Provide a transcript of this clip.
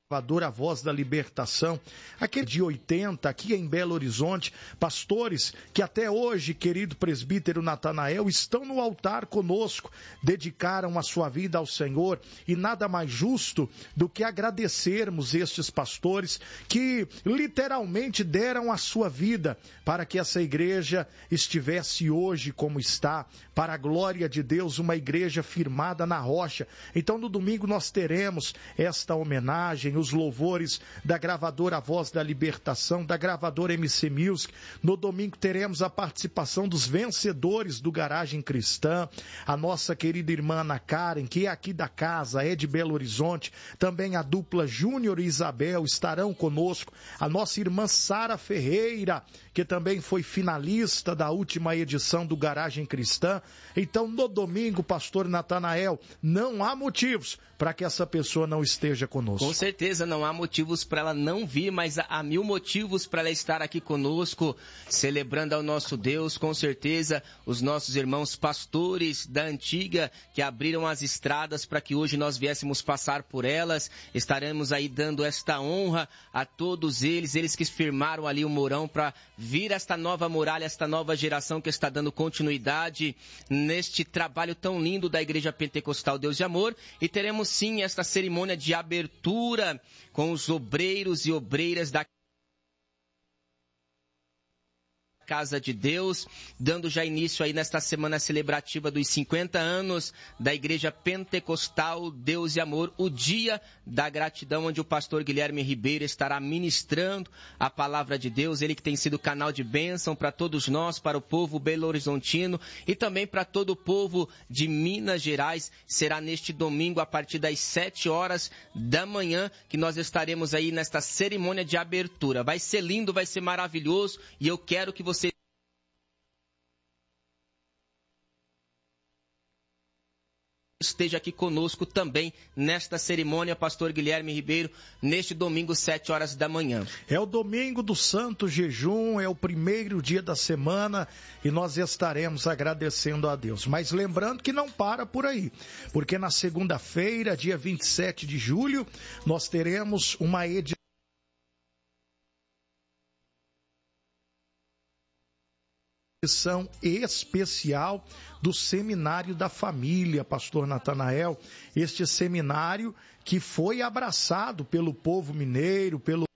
A Voz da Libertação, aquele de 80, aqui em Belo Horizonte, pastores que até hoje, querido presbítero Natanael, estão no altar conosco, dedicaram a sua vida ao Senhor, e nada mais justo do que agradecermos estes pastores que literalmente deram a sua vida para que essa igreja estivesse hoje como está, para a glória de Deus, uma igreja firmada na rocha. Então no domingo nós teremos esta homenagem, os louvores da gravadora Voz da Libertação, da gravadora MC Music. No domingo teremos a participação dos vencedores do Garagem Cristã, a nossa querida irmã Ana Karen, que é aqui da casa, é de Belo Horizonte, também a dupla Júnior e Isabel estarão conosco, a nossa irmã Sara Ferreira, que também foi finalista da última edição do Garagem Cristã. Então no domingo, pastor Natanael, não há motivos para que essa pessoa não esteja conosco. Com certeza não há motivos para ela não vir, mas há mil motivos para ela estar aqui conosco, celebrando ao nosso Deus. Com certeza, os nossos irmãos pastores da antiga, que abriram as estradas para que hoje nós viéssemos passar por elas, estaremos aí dando esta honra a todos eles que firmaram ali o Mourão para vir esta nova muralha, esta nova geração que está dando continuidade neste trabalho tão lindo da Igreja Pentecostal Deus de Amor. E teremos sim esta cerimônia de abertura com os obreiros e obreiras da Casa de Deus, dando já início aí nesta semana celebrativa dos 50 anos da Igreja Pentecostal Deus e Amor, o Dia da Gratidão, onde o pastor Guilherme Ribeiro estará ministrando a palavra de Deus, ele que tem sido canal de bênção para todos nós, para o povo belo-horizontino e também para todo o povo de Minas Gerais. Será neste domingo a partir das 7 horas da manhã que nós estaremos aí nesta cerimônia de abertura. Vai ser lindo, vai ser maravilhoso, e eu quero que você esteja aqui conosco também nesta cerimônia, pastor Guilherme Ribeiro, neste domingo, 7 horas da manhã. É o domingo do Santo Jejum, é o primeiro dia da semana e nós estaremos agradecendo a Deus. Mas lembrando que não para por aí, porque na segunda-feira, dia 27 de julho, nós teremos uma edição especial do Seminário da Família, pastor Natanael, este seminário que foi abraçado pelo povo mineiro, pelo